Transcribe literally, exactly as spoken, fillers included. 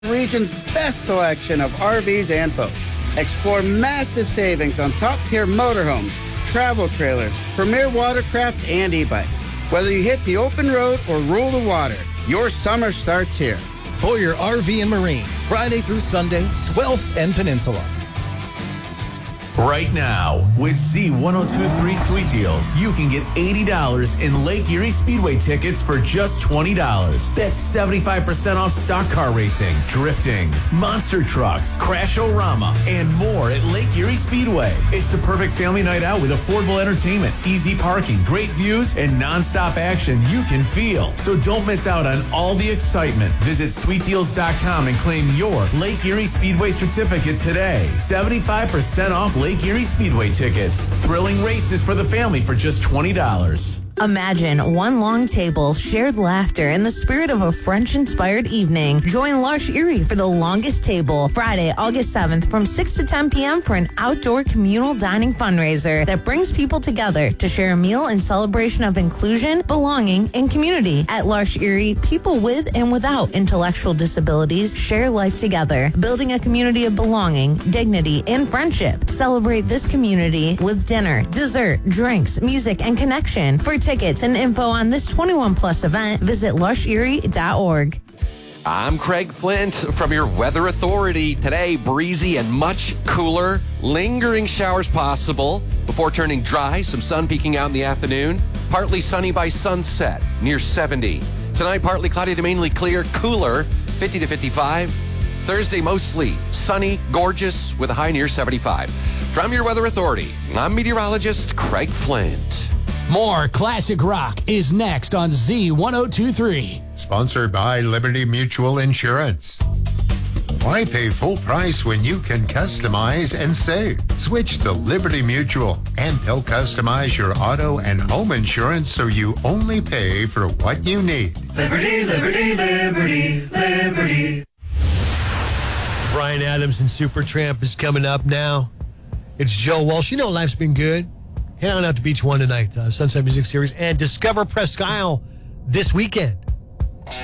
Region's best selection of R Vs and boats. Explore massive savings on top-tier motorhomes, travel trailers, premier watercraft, and e-bikes. Whether you hit the open road or rule the water, your summer starts here. Boyer R V and Marine, Friday through Sunday, twelfth and Peninsula. Right now, with Z one oh two point three Sweet Deals, you can get eighty dollars in Lake Erie Speedway tickets for just twenty dollars. That's seventy-five percent off stock car racing, drifting, monster trucks, Crash-O-Rama, and more at Lake Erie Speedway. It's the perfect family night out with affordable entertainment, easy parking, great views, and nonstop action you can feel. So don't miss out on all the excitement. Visit sweet deals dot com and claim your Lake Erie Speedway certificate today. seventy-five percent off Lake Erie Speedway tickets. Thrilling races for the family for just twenty dollars. Imagine one long table, shared laughter, in the spirit of a French-inspired evening. Join L'Arche Erie for the longest table, Friday, August seventh, from six to ten p.m. for an outdoor communal dining fundraiser that brings people together to share a meal in celebration of inclusion, belonging, and community. At L'Arche Erie, people with and without intellectual disabilities share life together, building a community of belonging, dignity, and friendship. Celebrate this community with dinner, dessert, drinks, music, and connection. For tickets and info on this twenty-one plus event, visit larche erie dot org. I'm Craig Flint from your Weather Authority. Today, breezy and much cooler. Lingering showers possible before turning dry. Some sun peeking out in the afternoon. Partly sunny by sunset, near seventy. Tonight, partly cloudy to mainly clear, cooler, fifty to fifty-five. Thursday, mostly sunny, gorgeous, with a high near seventy-five. From your Weather Authority, I'm meteorologist Craig Flint. More classic rock is next on Z one oh two point three. Sponsored by Liberty Mutual Insurance. Why pay full price when you can customize and save? Switch to Liberty Mutual, and they'll customize your auto and home insurance so you only pay for what you need. Liberty, liberty, liberty, liberty. Bryan Adams and Supertramp is coming up now. It's Joe Walsh. You know life's been good. Head on out to Beach One tonight, uh, Sunset Music Series, and discover Presque Isle this weekend.